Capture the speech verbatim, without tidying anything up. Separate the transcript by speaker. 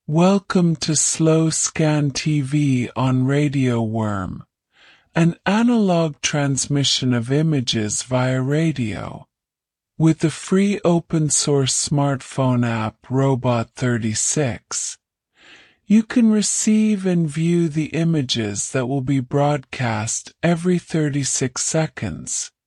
Speaker 1: Welcome to Slow Scan T V on Radio Worm, an analog transmission of images via radio. With the free open-source smartphone app Robot thirty-six, you can receive and view the images that will be broadcast every thirty-six seconds.